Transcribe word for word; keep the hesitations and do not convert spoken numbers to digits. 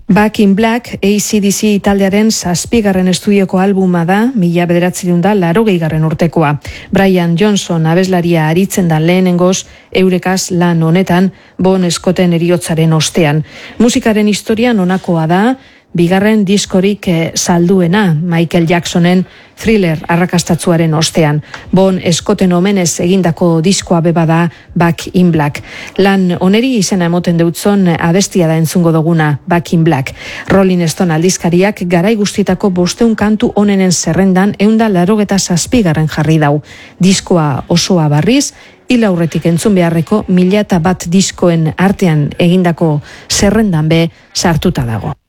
Back in Black, A C D C taldearen zazpigarren estudioko albuma da, mila bederatziehun da laurogeigarren urtekoa. Brian Johnson abeslaria aritzen da lehenengoz, eurekaz lan honetan, Bon Scotten heriotzaren ostean. Musikaren historian honakoa da, bigarren diskorik eh, salduena Michael Jacksonen Thriller arrakastatzuaren ostean. Bon Scotten omenez egindako diskoa beba da Back in Black. Lan oneri izena emoten deutzon abestia da entzungo duguna Back in Black. Rolling Stone aldizkariak garai guztietako bosteun kantu onenen zerrendan eunda larogeta zazpigarren jarri dau. Diskoa osoa barriz, hil aurretik entzun beharreko mila eta bat diskoen artean egindako zerrendan be sartuta dago.